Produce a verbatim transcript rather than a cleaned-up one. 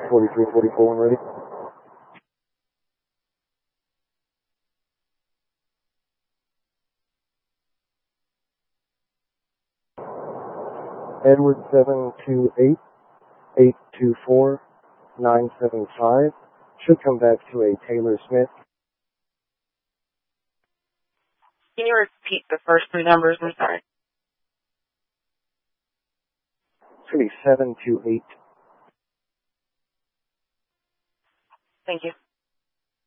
forty-three forty-four when ready. Edward seven two eight, eight two four, nine seven five should come back to a Taylor Smith. Can you repeat the first three numbers? I'm sorry. It's going to be seven two eight.